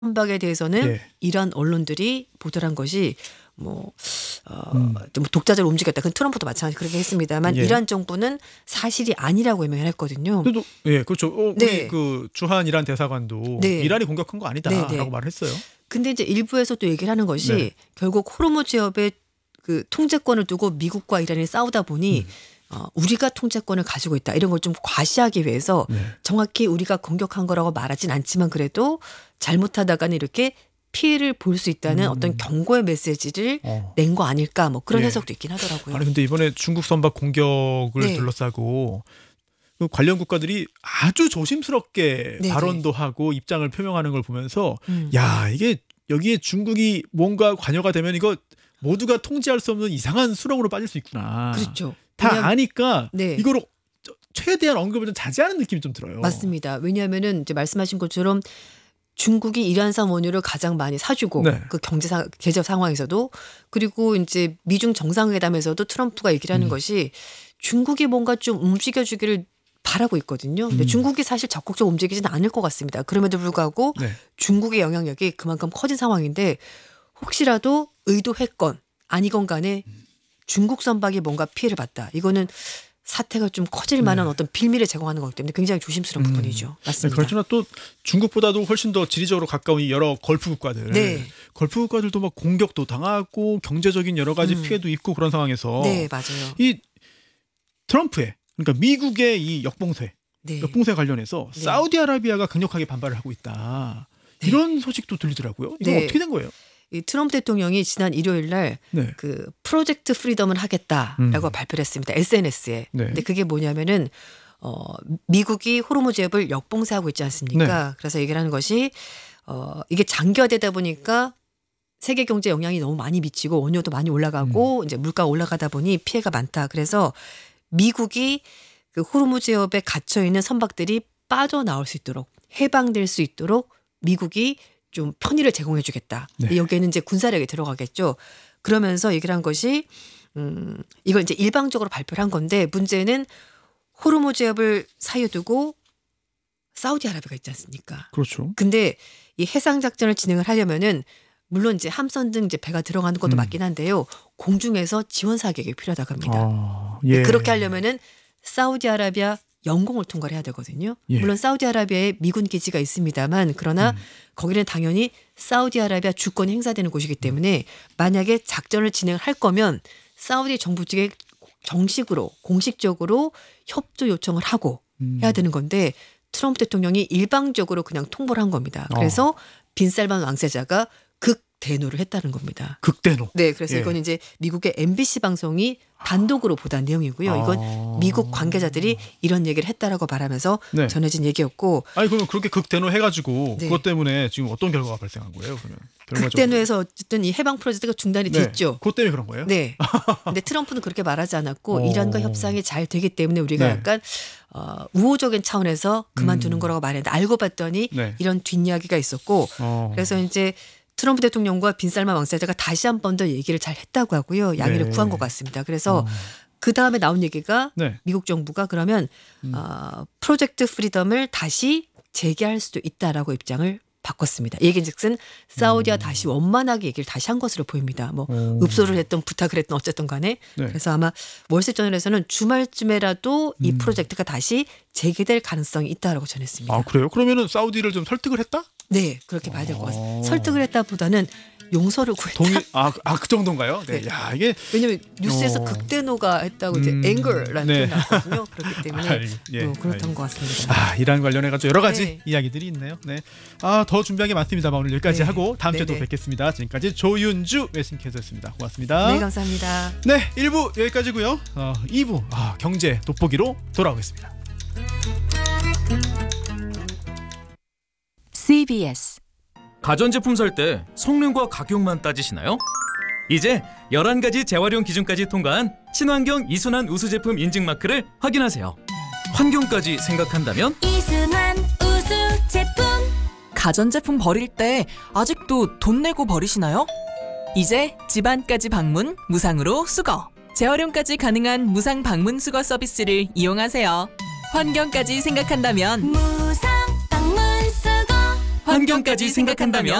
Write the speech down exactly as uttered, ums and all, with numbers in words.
선박에 대해서는 예. 이란 언론들이 보도를 한 것이 뭐, 어, 음. 좀 독자적으로 움직였다. 그 트럼프도 마찬가지 그렇게 했습니다만 예. 이란 정부는 사실이 아니라고 해명을 했거든요. 그래도 예, 그렇죠. 어, 네. 우리 그 주한 이란 대사관도 네. 이란이 공격한 거 아니다라고 네, 네. 말을 했어요. 근데 이제 일부에서 또 얘기를 하는 것이 네. 결국 호르무즈 해협의 그 통제권을 두고 미국과 이란이 싸우다 보니 음. 어, 우리가 통제권을 가지고 있다. 이런 걸 좀 과시하기 위해서 네. 정확히 우리가 공격한 거라고 말하진 않지만 그래도 잘못하다가는 이렇게 피해를 볼 수 있다는 음. 어떤 경고의 메시지를 어. 낸 거 아닐까 뭐 그런 예. 해석도 있긴 하더라고요. 아니 근데 이번에 중국 선박 공격을 네. 둘러싸고 그 관련 국가들이 아주 조심스럽게 네네. 발언도 하고 입장을 표명하는 걸 보면서 음. 야 이게 여기에 중국이 뭔가 관여가 되면 이거 모두가 통제할 수 없는 이상한 수렁으로 빠질 수 있구나. 그렇죠. 다 왜냐하면- 아니까 네. 이거를 최대한 언급을 좀 자제하는 느낌이 좀 들어요. 맞습니다. 왜냐하면은 이제 말씀하신 것처럼 중국이 이란산 원유를 가장 많이 사주고 네. 그 경제상 계절 상황에서도 그리고 이제 미중 정상회담에서도 트럼프가 얘기를 하는 음. 것이 중국이 뭔가 좀 움직여주기를 바라고 있거든요. 근데 음. 중국이 사실 적극적으로 움직이지는 않을 것 같습니다. 그럼에도 불구하고 네. 중국의 영향력이 그만큼 커진 상황인데 혹시라도 의도했건 아니건 간에 중국 선박이 뭔가 피해를 봤다. 이거는 사태가 좀 커질 만한 네. 어떤 빌미를 제공하는 거기 때문에 굉장히 조심스러운 음. 부분이죠. 네, 맞습니다. 그렇지만 또 중국보다도 훨씬 더 지리적으로 가까운 이 여러 걸프 국가들, 네. 걸프 국가들도 막 공격도 당하고 경제적인 여러 가지 음. 피해도 있고 그런 상황에서 네, 맞아요. 이 트럼프의 그러니까 미국의 이 역봉쇄, 네. 역봉쇄 관련해서 네. 사우디아라비아가 강력하게 반발을 하고 있다. 네. 이런 소식도 들리더라고요. 이거 네. 어떻게 된 거예요? 이 트럼프 대통령이 지난 일요일 날 네. 그 프로젝트 프리덤을 하겠다라고 음. 발표를 했습니다. 에스엔에스에. 네. 근데 그게 뭐냐면은 어 미국이 호르무즈 해협을 역봉쇄하고 있지 않습니까? 네. 그래서 얘기를 하는 것이 어 이게 장기화되다 보니까 세계 경제 영향이 너무 많이 미치고 원유도 많이 올라가고 음. 이제 물가가 올라가다 보니 피해가 많다. 그래서 미국이 그 호르무즈 해협에 갇혀 있는 선박들이 빠져나올 수 있도록 해방될 수 있도록 미국이 좀 편의를 제공해 주겠다. 네. 여기에는 이제 군사력이 들어가겠죠. 그러면서 얘기를 한 것이 음 이걸 이제 일방적으로 발표를 한 건데 문제는 호르무즈 해협을 사이에 두고 사우디아라비아가 있지 않습니까? 그렇죠. 근데 이 해상 작전을 진행을 하려면은 물론 이제 함선 등 이제 배가 들어가는 것도 음. 맞긴 한데요. 공중에서 지원 사격이 필요하다고 합니다. 아, 예. 그렇게 하려면은 사우디아라비아 영공을 통과를 해야 되거든요. 예. 물론 사우디아라비아에 미군 기지가 있습니다만 그러나 음. 거기는 당연히 사우디아라비아 주권이 행사되는 곳이기 때문에 만약에 작전을 진행할 거면 사우디 정부 측에 정식으로 공식적으로 협조 요청을 하고 음. 해야 되는 건데 트럼프 대통령이 일방적으로 그냥 통보를 한 겁니다. 그래서 어. 빈살만 왕세자가 극대노를 했다는 겁니다. 극대노. 네, 그래서 예. 이건 이제 미국의 엠비씨 방송이 단독으로 보도한 내용이고요. 이건 아. 미국 관계자들이 이런 얘기를 했다라고 말하면서 네. 전해진 얘기였고 아니 그러면 그렇게 극대노 해가지고 네. 그것 때문에 지금 어떤 결과가 발생한 거예요? 그러면 결과적으로. 극대노에서 어쨌든 이 해방 프로젝트가 중단이 네. 됐죠. 그것 때문에 그런 거예요? 네. 근데 트럼프는 그렇게 말하지 않았고 어. 이란과 협상이 잘 되기 때문에 우리가 네. 약간 어, 우호적인 차원에서 그만두는 음. 거라고 말했는데 알고 봤더니 네. 이런 뒷이야기가 있었고 어. 그래서 이제 트럼프 대통령과 빈살만 왕세자가 다시 한 번 더 얘기를 잘 했다고 하고요. 양해를 네. 구한 것 같습니다. 그래서 어. 그 다음에 나온 얘기가 네. 미국 정부가 그러면 음. 어, 프로젝트 프리덤을 다시 재개할 수도 있다라고 입장을 바꿨습니다. 얘기즉슨 사우디와 다시 원만하게 얘기를 다시 한 것으로 보입니다. 뭐 오. 읍소를 했던 부탁을 했던 어쨌든 간에 네. 그래서 아마 월세저널에서는 주말쯤에라도 이 음. 프로젝트가 다시 재개될 가능성이 있다라고 전했습니다. 아 그래요? 그러면은 사우디를 좀 설득을 했다? 네, 그렇게 봐야 될 것 같습니다. 어. 설득을 했다보다는 용서를 구했다. 동의 아그 정도인가요? 네. 네. 야 이게 왜냐면 뉴스에서 어. 극대노가 했다고 이제 음. anger라는 네. 표현이 나왔거든요. 그렇기 때문에 아이, 예. 어, 그렇다는 아이. 것 같습니다. 아 이란 관련해 가지고 여러 가지 네. 이야기들이 있네요. 네. 아더 준비한 게 많습니다만 오늘 여기까지 네. 하고 다음 주에 또 네네. 뵙겠습니다. 지금까지 조윤주 웨싱캐스터였습니다. 고맙습니다. 네, 감사합니다. 네, 일 부 여기까지고요. 어, 이 부 아, 경제 돋보기로 돌아오겠습니다. 씨비에스 가전제품 살 때 성능과 가격만 따지시나요? 이제 열한 가지 재활용 기준까지 통과한 친환경 이순환 우수 제품 인증 마크를 확인하세요. 환경까지 생각한다면 이순환 우수 제품. 가전제품 버릴 때 아직도 돈 내고 버리시나요? 이제 집안까지 방문 무상으로 수거. 재활용까지 가능한 무상 방문 수거 서비스를 이용하세요. 환경까지 생각한다면 무상 방문 수거 환경까지 생각한다면